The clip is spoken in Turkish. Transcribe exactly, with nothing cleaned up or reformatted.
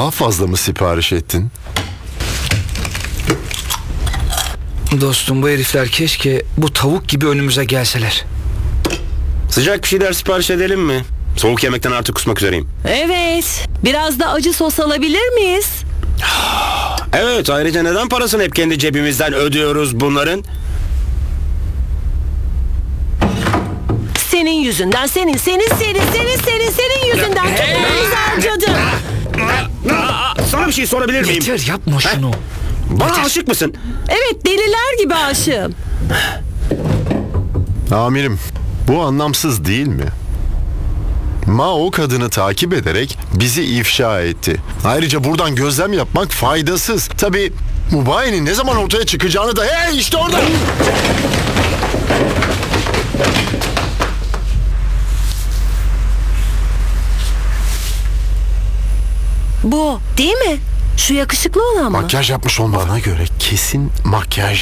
Daha fazla mı sipariş ettin? Dostum, bu herifler keşke bu tavuk gibi önümüze gelseler. Sıcak bir şeyler sipariş edelim mi? Soğuk yemekten artık kusmak üzereyim. Evet. Biraz da acı sos alabilir miyiz? Evet, ayrıca neden parasını hep kendi cebimizden ödüyoruz bunların? Senin yüzünden, senin, senin, senin, senin, senin, senin yüzünden çok ucuz harcadım. Sana bir şey sorabilir miyim? Yeter, yapma şunu. Bana aşık mısın? Evet, deliler gibi aşığım. Amirim, bu anlamsız değil mi? Ma o kadını takip ederek bizi ifşa etti. Ayrıca buradan gözlem yapmak faydasız. Tabii Mubaye'nin ne zaman ortaya çıkacağını da... Hey, işte orada! Bu değil mi? Şu yakışıklı olan mı? Makyaj yapmış olmana göre kesin makyaj